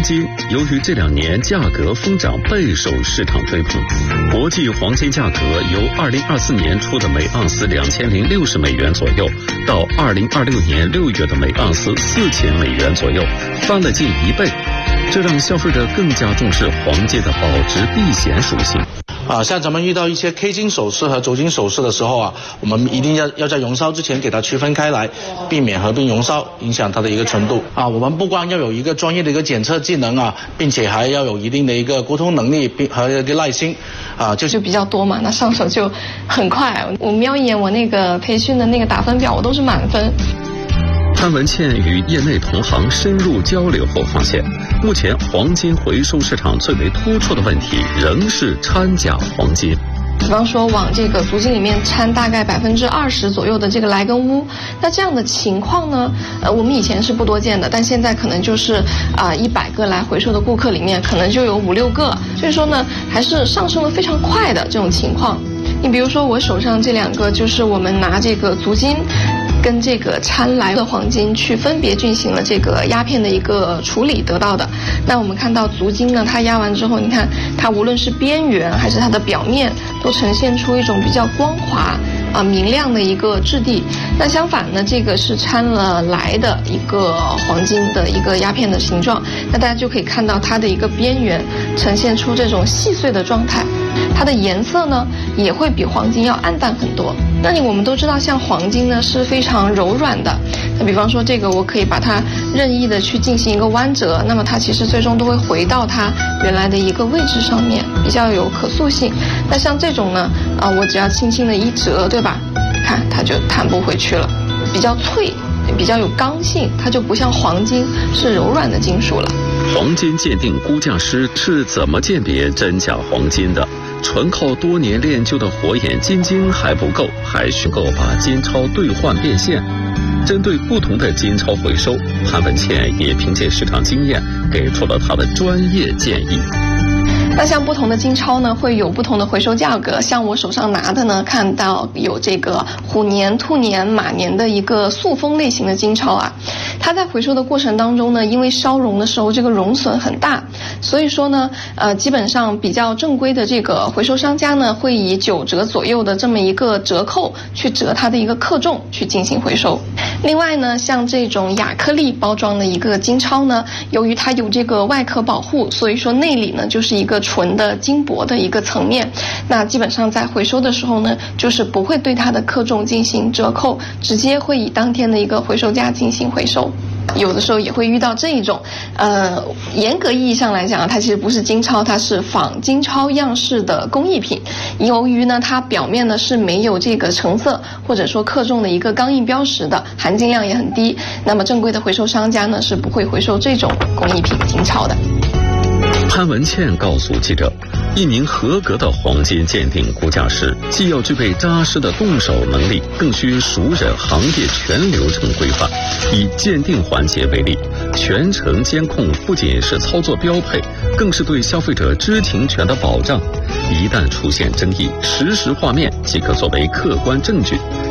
黄金由于这2年价格疯涨备受市场追捧，国际黄金价格由2024年初的每盎司2060美元左右，到2026年6月的每盎司4000美元左右，翻了近1倍。这让消费者更加重视黄金的保值避险属性。 像咱们遇到一些 K 金首饰和轴金首饰的时候我们一定要在熔烧之前给它区分开来，避免合并熔烧影响它的一个纯度我们不光要有一个专业的一个检测技能并且还要有一定的一个沟通能力和一个耐心就比较多嘛，那上手就很快。我瞄一眼我那个培训的那个打分表，我都是满分。 潘文倩与业内同行深入交流后发现，目前黄金回收市场最为突出的问题仍是掺假黄金。 比方说往这个足金里面掺大概20%左右的这个莱根乌，那这样的情况呢，我们以前是不多见的，但现在可能就是100个来回收的顾客里面，可能就有5、6个，所以说呢，还是上升的非常快的这种情况。你比如说我手上这2个，就是我们拿这个足金跟这个掺来的黄金去分别进行了这个压片的一个处理得到的。那我们看到足金呢，它压完之后，你看它无论是边缘还是它的表面，都呈现出一种比较光滑明亮的一个质地。那相反呢，这个是掺了来的一个黄金的一个压片的形状，那大家就可以看到它的一个边缘呈现出这种细碎的状态，它的颜色呢也会比黄金要暗淡很多。那我们都知道，像黄金呢是非常柔软的，那比方说这个我可以把它任意的去进行一个弯折，那么它其实最终都会回到它原来的一个位置上面，比较有可塑性。那像这种呢我只要轻轻的一折，对吧，看它就弹不回去了，比较脆，比较有刚性，它就不像黄金是柔软的金属了。 黄金鉴定估价师是怎么鉴别真假黄金的？纯靠多年练就的火眼金睛还不够，还需够把金钞兑换变现。针对不同的金钞回收，潘文倩也凭借市场经验给出了她的专业建议。 那像不同的金钞呢，会有不同的回收价格。像我手上拿的呢，看到有这个虎年、兔年、马年的一个塑封类型的金钞它在回收的过程当中呢，因为烧熔的时候这个熔损很大，所以说呢，基本上比较正规的这个回收商家呢，会以9折左右的这么一个折扣去折它的一个克重去进行回收。另外呢，像这种亚克力包装的一个金钞呢，由于它有这个外壳保护，所以说内里呢就是一个纯的金箔的一个层面。那基本上在回收的时候呢，就是不会对它的克重进行折扣，直接会以当天的一个回收价进行回收。有的时候也会遇到这一种，严格意义上来讲，它其实不是金钞，它是仿金钞样式的工艺品。由于呢，它表面呢是没有这个成色或者说克重的一个钢印标识的，含金量也很低。那么正规的回收商家呢是不会回收这种工艺品金钞的。 潘文倩告诉记者，一名合格的黄金鉴定估价师，既要具备扎实的动手能力，更需熟稔行业全流程规范。以鉴定环节为例，全程监控不仅是操作标配，更是对消费者知情权的保障。一旦出现争议，实时画面即可作为客观证据。